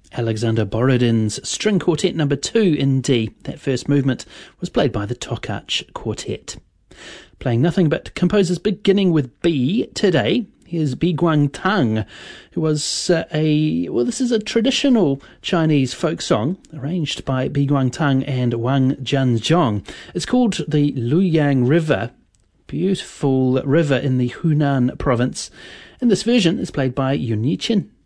Alexander Borodin's String Quartet No. 2 in D. That first movement was played by the Tokach Quartet. Playing nothing but composers beginning with B today. Here's Bi Guangtang, who was this is a traditional Chinese folk song arranged by Bi Guangtang and Wang Jianzhong. It's called the Luyang River, beautiful river in the Hunan province. And this version is played by Yun Yichin.